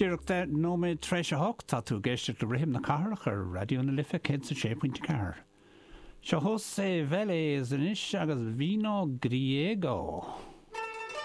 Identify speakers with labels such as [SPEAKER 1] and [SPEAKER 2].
[SPEAKER 1] Dúireachta nó mé treis a hocht tá tú géiste go rihim na carach ar radio na lifa cén sa 6.4. Seo hos sé bheile is an is agus vino griego.